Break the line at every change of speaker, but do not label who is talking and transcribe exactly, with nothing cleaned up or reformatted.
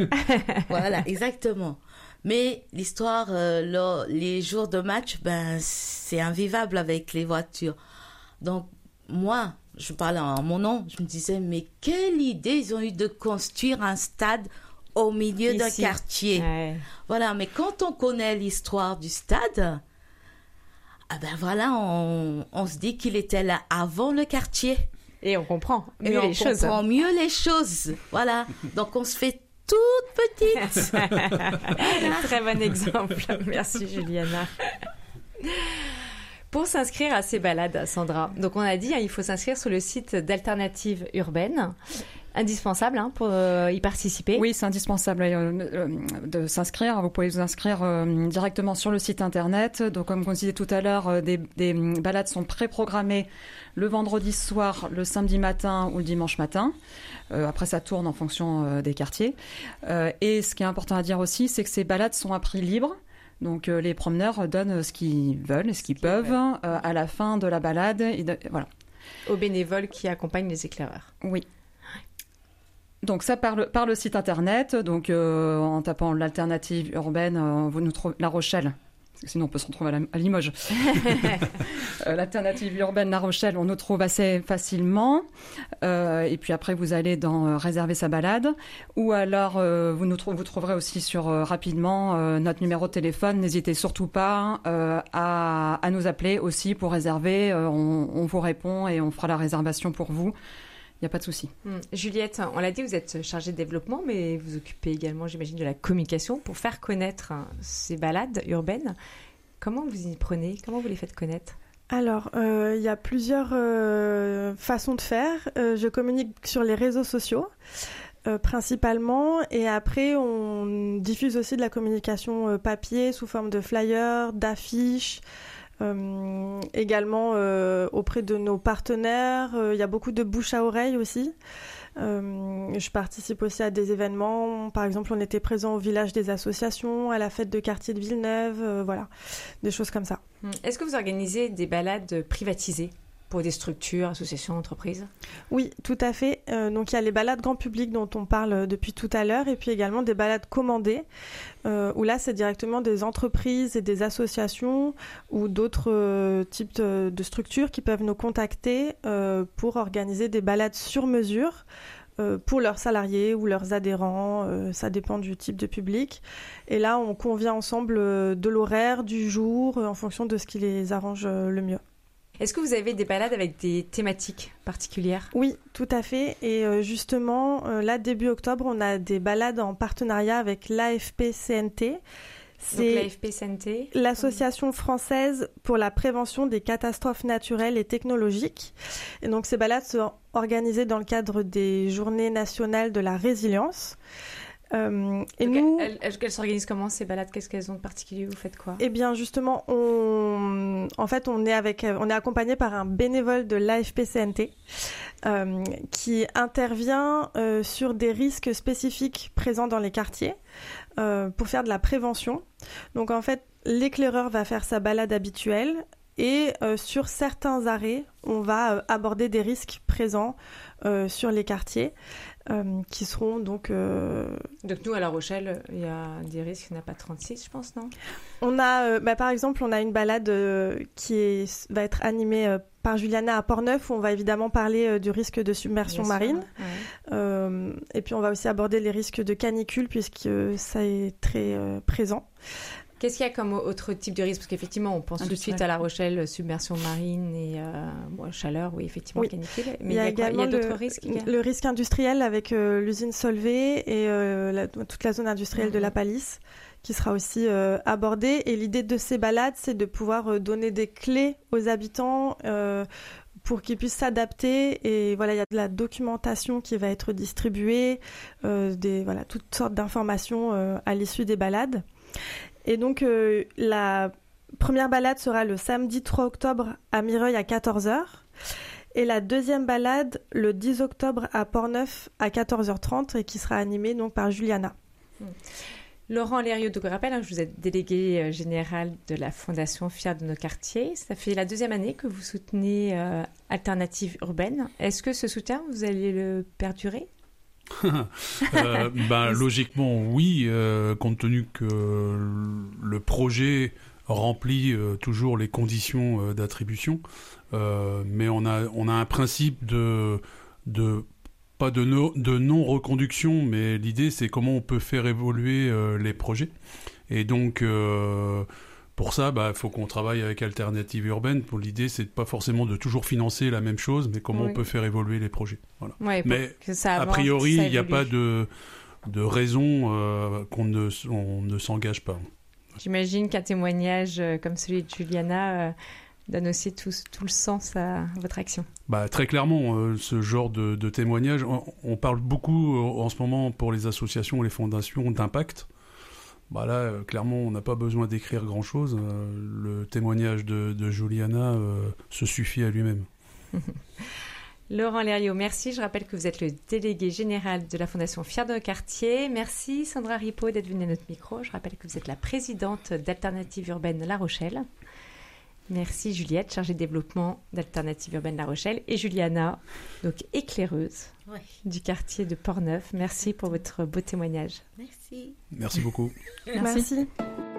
Voilà, exactement. Mais l'histoire, euh, là, les jours de match, ben, c'est invivable avec les voitures. Donc, moi, je parle en mon nom, je me disais, mais quelle idée ils ont eu de construire un stade au milieu d'un quartier. Ouais. Voilà, mais quand on connaît l'histoire du stade, ah ben voilà, on, on se dit qu'il était là avant le quartier.
Et on comprend mieux
Et
les
on
choses.
On comprend mieux les choses. Voilà. Donc on se fait toute petite.
Très bon exemple. Merci Juliana. Pour s'inscrire à ces balades, Sandra, donc on a dit, hein, il faut s'inscrire sur le site d'Alternative Urbaine. Indispensable hein, pour euh, y participer.
Oui, c'est indispensable euh, euh, de s'inscrire. Vous pouvez vous inscrire euh, directement sur le site internet. Donc, comme on disait tout à l'heure, euh, des, des balades sont pré-programmées le vendredi soir, le samedi matin ou le dimanche matin. Euh, après, ça tourne en fonction euh, des quartiers. Euh, et ce qui est important à dire aussi, c'est que ces balades sont à prix libre. Donc, euh, les promeneurs donnent ce qu'ils veulent et ce qu'ils ce peuvent qu'ils veulent. Euh, à la fin de la balade. Et de, voilà.
Aux bénévoles qui accompagnent les éclaireurs.
Oui. Donc ça par le, par le site internet, donc euh, en tapant l'alternative urbaine, euh, vous nous trouvez La Rochelle, parce que sinon on peut se retrouver à, la, à Limoges. euh, l'alternative urbaine La Rochelle, on nous trouve assez facilement. Euh, et puis après vous allez dans euh, réserver sa balade, ou alors euh, vous nous trou- vous trouverez aussi sur euh, rapidement euh, notre numéro de téléphone. N'hésitez surtout pas euh, à, à nous appeler aussi pour réserver. Euh, on, on vous répond et on fera la réservation pour vous. Il n'y a pas de souci.
Hum. Juliette, on l'a dit, vous êtes chargée de développement, mais vous occupez également, j'imagine, de la communication pour faire connaître hein, ces balades urbaines. Comment vous y prenez ? Comment vous les faites connaître ?
Alors, euh, il y a plusieurs euh, façons de faire. Euh, je communique sur les réseaux sociaux, euh, principalement, et après, on diffuse aussi de la communication euh, papier sous forme de flyers, d'affiches. Euh, également euh, auprès de nos partenaires, il euh, y a beaucoup de bouche à oreille aussi. Euh, je participe aussi à des événements. Par exemple, on était présent au village des associations, à la fête de quartier de Villeneuve, euh, voilà, des choses comme ça.
Est-ce que vous organisez des balades privatisées pour des structures, associations, entreprises ?
Oui, tout à fait. Euh, donc il y a les balades grand public dont on parle depuis tout à l'heure, et puis également des balades commandées, euh, où là c'est directement des entreprises et des associations ou d'autres euh, types de, de structures qui peuvent nous contacter euh, pour organiser des balades sur mesure euh, pour leurs salariés ou leurs adhérents, euh, ça dépend du type de public. Et là on convient ensemble euh, de l'horaire, du jour, euh, en fonction de ce qui les arrange euh, le mieux.
Est-ce que vous avez des balades avec des thématiques particulières ?
Oui, tout à fait. Et euh, justement, euh, là, début octobre, on a des balades en partenariat avec l'A F P C N T.
C'est donc l'A F P C N T,
l'Association française pour la prévention des catastrophes naturelles et technologiques. Et donc, ces balades sont organisées dans le cadre des Journées nationales de la résilience. Euh, et
Donc
nous,
elles, elles, elles s'organisent comment ces balades ? Qu'est-ce qu'elles ont de particulier ? Vous faites quoi ?
Eh bien, justement, on, en fait, on est avec, on est accompagné par un bénévole de l'A F P C N T euh, qui intervient euh, sur des risques spécifiques présents dans les quartiers euh, pour faire de la prévention. Donc, en fait, l'éclaireur va faire sa balade habituelle et euh, sur certains arrêts, on va euh, aborder des risques présents euh, sur les quartiers. Euh, qui seront donc... Euh...
Donc nous, à La Rochelle, il y a des risques, il n'y en a pas trente-six, je pense, non ?
On a, euh, bah, par exemple, on a une balade euh, qui est, va être animée euh, par Juliana à Port-Neuf, où on va évidemment parler euh, du risque de submersion Bien marine. Sûr, ouais. euh, et puis on va aussi aborder les risques de canicule, puisque euh, ça est très euh, présent.
Qu'est-ce qu'il y a comme autre type de risque ? Parce qu'effectivement, on pense tout de suite à La Rochelle, submersion marine et euh, bon, chaleur, oui, effectivement, oui. Canicule. Mais il y a, il y a, quoi, il y a d'autres
le,
risques
Le risque industriel avec euh, l'usine Solvay et euh, la, toute la zone industrielle mmh. de la Palisse qui sera aussi euh, abordée. Et l'idée de ces balades, c'est de pouvoir euh, donner des clés aux habitants euh, pour qu'ils puissent s'adapter. Et voilà, il y a de la documentation qui va être distribuée, euh, des, voilà, toutes sortes d'informations euh, à l'issue des balades. Et donc, euh, la première balade sera le samedi trois octobre à Mireuil à quatorze heures. Et la deuxième balade, le dix octobre à Port-Neuf à quatorze heures trente, et qui sera animée donc, par Juliana.
Mmh. Laurent Lérieux, donc je rappelle, hein, vous êtes délégué euh, général de la Fondation Fiers de nos quartiers. Ça fait la deuxième année que vous soutenez euh, Alternative Urbaine. Est-ce que ce soutien, vous allez le perdurer ?
euh, ben, logiquement, oui, euh, compte tenu que le projet remplit euh, toujours les conditions euh, d'attribution, euh, mais on a, on a un principe de, de pas de, no, de non-reconduction, mais l'idée c'est comment on peut faire évoluer euh, les projets. Et donc, euh, pour ça, bah, faut qu'on travaille avec Alternative Urbaine. Pour l'idée, c'est pas forcément de toujours financer la même chose, mais comment
oui.
on peut faire évoluer les projets. Voilà.
Ouais,
mais
que ça avance,
a priori, il n'y a
évolue.
pas de, de raison euh, qu'on ne, on ne s'engage pas.
J'imagine qu'un témoignage euh, comme celui de Juliana euh, donne aussi tout, tout le sens à votre action.
Bah, très clairement, euh, ce genre de, de témoignage, on, on parle beaucoup euh, en ce moment pour les associations ou les fondations d'impact. Bah là, euh, clairement, on n'a pas besoin d'écrire grand-chose. Euh, le témoignage de, de Juliana euh, se suffit à lui-même.
Laurent Lerriot, merci. Je rappelle que vous êtes le délégué général de la Fondation Fiers de nos quartiers. Merci Sandra Ripaud d'être venue à notre micro. Je rappelle que vous êtes la présidente d'Alternative Urbaine La Rochelle. Merci Juliette, chargée de développement d'Alternative Urbaine La Rochelle. Et Juliana, donc éclaireuse
Ouais.
du quartier de Port-Neuf. Merci pour votre beau témoignage.
Merci.
Merci beaucoup.
Merci.
Merci.